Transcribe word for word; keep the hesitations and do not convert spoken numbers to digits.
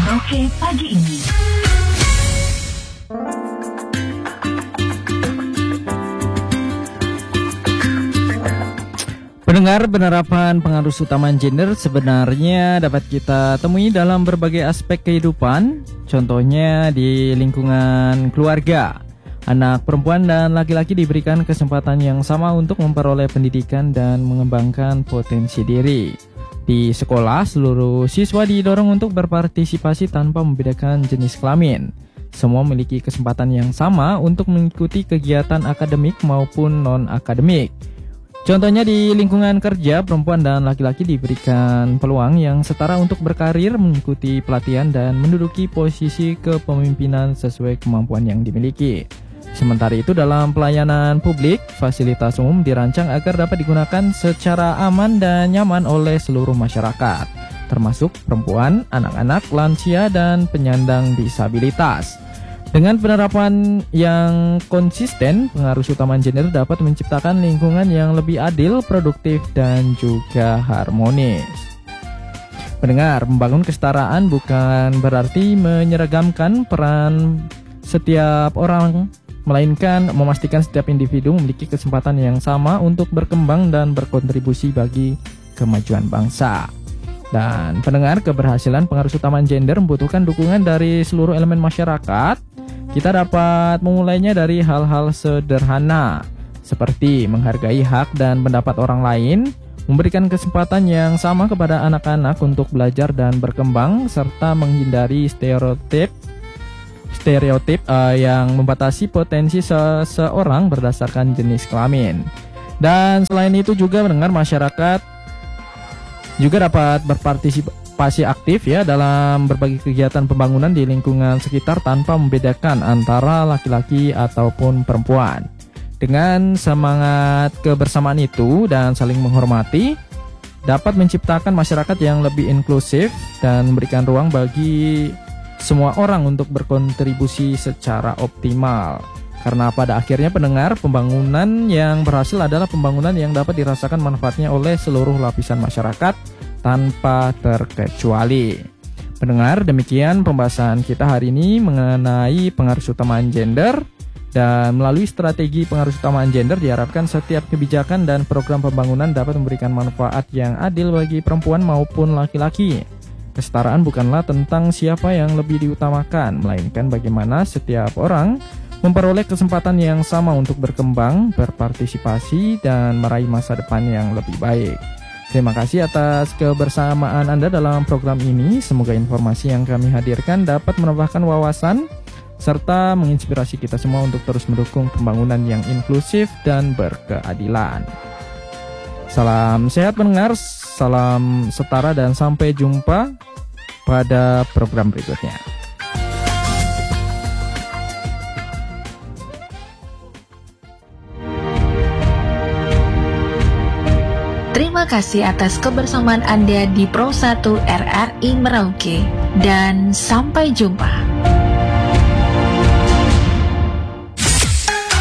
Merauke pagi ini. Pendengar, penerapan pengarus utama gender sebenarnya dapat kita temui dalam berbagai aspek kehidupan. Contohnya di lingkungan keluarga. Anak perempuan dan laki-laki diberikan kesempatan yang sama untuk memperoleh pendidikan dan mengembangkan potensi diri. Di sekolah, seluruh siswa didorong untuk berpartisipasi tanpa membedakan jenis kelamin. Semua memiliki kesempatan yang sama untuk mengikuti kegiatan akademik maupun non-akademik. Contohnya di lingkungan kerja, perempuan dan laki-laki diberikan peluang yang setara untuk berkarir, mengikuti pelatihan, dan menduduki posisi kepemimpinan sesuai kemampuan yang dimiliki. Sementara itu, dalam pelayanan publik, fasilitas umum dirancang agar dapat digunakan secara aman dan nyaman oleh seluruh masyarakat, termasuk perempuan, anak-anak, lansia, dan penyandang disabilitas. Dengan penerapan yang konsisten, pengarus utama gender dapat menciptakan lingkungan yang lebih adil, produktif, dan juga harmonis. Pendengar, membangun kesetaraan bukan berarti menyeragamkan peran setiap orang, melainkan memastikan setiap individu memiliki kesempatan yang sama untuk berkembang dan berkontribusi bagi kemajuan bangsa. Dan pendengar, keberhasilan pengarus utama gender membutuhkan dukungan dari seluruh elemen masyarakat. Kita dapat memulainya dari hal-hal sederhana, seperti menghargai hak dan pendapat orang lain, memberikan kesempatan yang sama kepada anak-anak untuk belajar dan berkembang, serta menghindari stereotip stereotip uh, yang membatasi potensi seseorang berdasarkan jenis kelamin. Dan selain itu juga mendengar masyarakat juga dapat berpartisipasi aktif ya dalam berbagai kegiatan pembangunan di lingkungan sekitar tanpa membedakan antara laki-laki ataupun perempuan. Dengan semangat kebersamaan itu dan saling menghormati, dapat menciptakan masyarakat yang lebih inklusif dan memberikan ruang bagi semua orang untuk berkontribusi secara optimal. Karena pada akhirnya pendengar, pembangunan yang berhasil adalah pembangunan yang dapat dirasakan manfaatnya oleh seluruh lapisan masyarakat tanpa terkecuali. Pendengar, demikian pembahasan kita hari ini mengenai pengarus utamaan gender. Dan melalui strategi pengarus utamaan gender diharapkan setiap kebijakan dan program pembangunan dapat memberikan manfaat yang adil bagi perempuan maupun laki-laki. Kesetaraan bukanlah tentang siapa yang lebih diutamakan, melainkan bagaimana setiap orang memperoleh kesempatan yang sama untuk berkembang, berpartisipasi, dan meraih masa depan yang lebih baik. Terima kasih atas kebersamaan Anda dalam program ini. Semoga informasi yang kami hadirkan dapat menambahkan wawasan serta menginspirasi kita semua untuk terus mendukung pembangunan yang inklusif dan berkeadilan. Salam sehat pendengar, salam setara, dan sampai jumpa pada program berikutnya. Terima kasih atas kebersamaan Anda di Pro satu R R I Merauke, dan sampai jumpa.